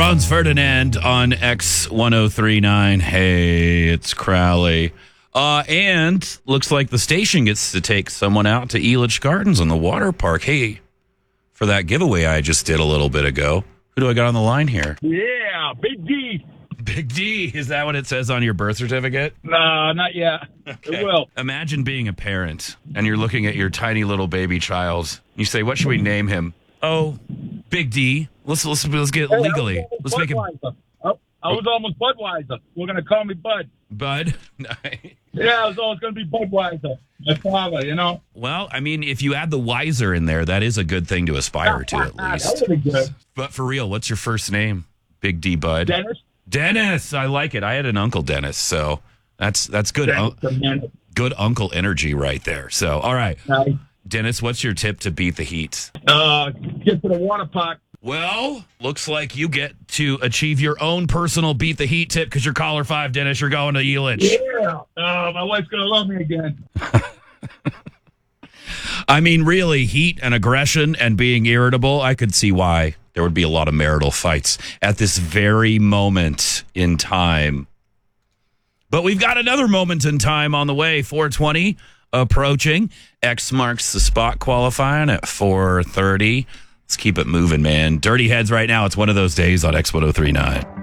Franz Ferdinand on X1039. Hey, it's Crowley. And looks like the station gets to take someone out to Elitch Gardens on the water park. Hey, for that giveaway I just did a little bit ago, who do I got on the line here? Yeah, Big D. Big D. Is that what it says on your birth certificate? No, not yet. Okay. It will. Imagine being a parent and you're looking at your tiny little baby child. You say, what should we name him? Oh, Big D. Let's get legally. Let's make it I was almost Budweiser. We're gonna call me Bud. Bud. Yeah, I was always gonna be Budweiser. My father, you know. Well, I mean, if you add the wiser in there, that is a good thing to aspire to, at least. That would be good. But for real, what's your first name? Big D Bud. Dennis. Dennis. I like it. I had an uncle Dennis, so that's good. Good uncle energy right there. So, all right. Dennis, what's your tip to beat the heat? Get to the water park. Well, looks like you get to achieve your own personal beat the heat tip because you're caller 5, Dennis. You're going to Elitch. Yeah. My wife's going to love me again. I mean, really, heat and aggression and being irritable, I could see why there would be a lot of marital fights at this very moment in time. But we've got another moment in time on the way, 420 approaching. X marks the spot qualifying at 4:30. Let's keep it moving, man. Dirty Heads right now. It's one of those days on X1039.